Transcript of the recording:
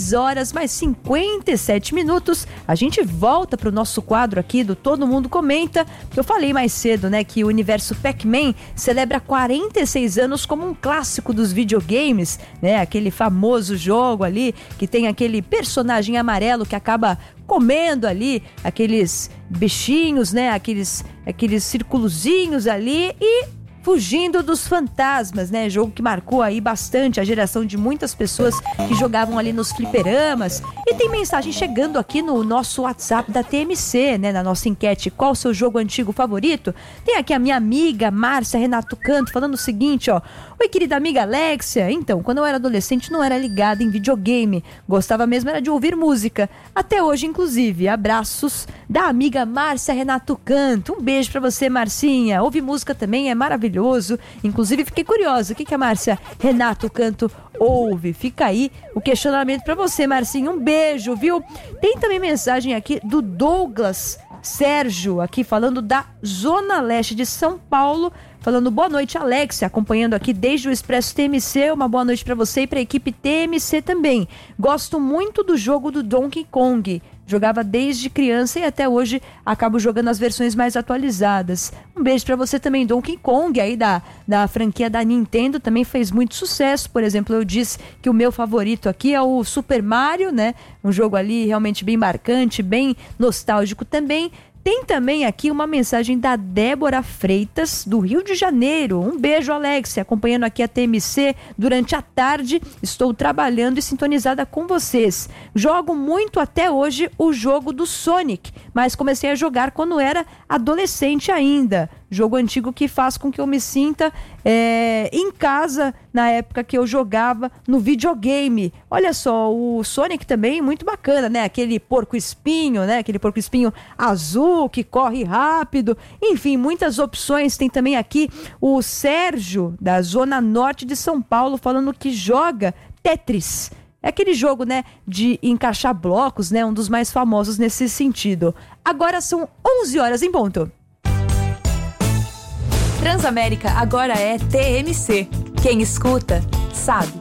6 horas mais 57 minutos. A gente volta para o nosso quadro aqui do Todo Mundo Comenta, que eu falei mais cedo, né, que o universo Pac-Man celebra 46 anos como um clássico dos videogames, né, aquele famoso jogo ali que tem aquele personagem amarelo que acaba comendo ali aqueles bichinhos, né, aqueles circulozinhos ali e fugindo dos fantasmas, né? Jogo que marcou aí bastante a geração de muitas pessoas que jogavam ali nos fliperamas. E tem mensagem chegando aqui no nosso WhatsApp da TMC, né? Na nossa enquete, qual o seu jogo antigo favorito? Tem aqui a minha amiga Márcia Renato Canto falando o seguinte, ó. Oi, querida amiga Alexia. Então, quando eu era adolescente não era ligada em videogame. Gostava mesmo era de ouvir música. Até hoje, inclusive. Abraços da amiga Márcia Renato Canto. Um beijo pra você, Marcinha. Ouvir música também é maravilhoso. Inclusive, fiquei curiosa. O que a Márcia Renato Canto ouve? Fica aí o questionamento pra você, Marcinha. Um beijo, viu? Tem também mensagem aqui do Douglas Sérgio, aqui falando da Zona Leste de São Paulo. Falando boa noite, Alexia, acompanhando aqui desde o Expresso TMC, uma boa noite pra você e pra equipe TMC também. Gosto muito do jogo do Donkey Kong. Jogava desde criança e até hoje acabo jogando as versões mais atualizadas. Um beijo pra você também, Donkey Kong, aí da franquia da Nintendo, também fez muito sucesso. Por exemplo, eu disse que o meu favorito aqui é o Super Mario, né? Um jogo ali realmente bem marcante, bem nostálgico também. Tem também aqui uma mensagem da Débora Freitas, do Rio de Janeiro. Um beijo, Alexia, acompanhando aqui a TMC durante a tarde. Estou trabalhando e sintonizada com vocês. Jogo muito até hoje o jogo do Sonic, mas comecei a jogar quando era adolescente ainda. Jogo antigo que faz com que eu me sinta em casa na época que eu jogava no videogame. Olha só, o Sonic também muito bacana, né? Aquele porco-espinho, né? Aquele porco-espinho azul que corre rápido. Enfim, muitas opções. Tem também aqui o Sérgio, da Zona Norte de São Paulo, falando que joga Tetris. É aquele jogo, né, de encaixar blocos, né? Um dos mais famosos nesse sentido. Agora são 11 horas em ponto. Transamérica agora é TMC. Quem escuta, sabe.